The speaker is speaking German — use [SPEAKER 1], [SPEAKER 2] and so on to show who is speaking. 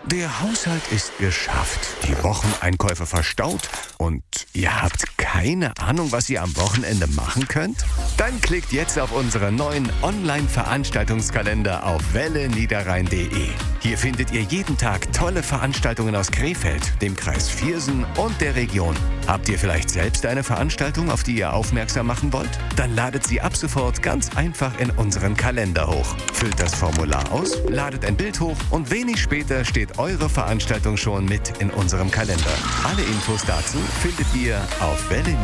[SPEAKER 1] Der Haushalt ist geschafft, die Wocheneinkäufe verstaut und ihr habt keine Ahnung, was ihr am Wochenende machen könnt? Dann klickt jetzt auf unseren neuen Online-Veranstaltungskalender auf welleniederrhein.de. Hier findet ihr jeden Tag tolle Veranstaltungen aus Krefeld, dem Kreis Viersen und der Region. Habt ihr vielleicht selbst eine Veranstaltung, auf die ihr aufmerksam machen wollt? Dann ladet sie ab sofort ganz einfach in unseren Kalender hoch. Füllt das Formular aus, ladet ein Bild hoch und wenig später steht eure Veranstaltung schon mit in unserem Kalender. Alle Infos dazu findet ihr auf welleniederrhein.de.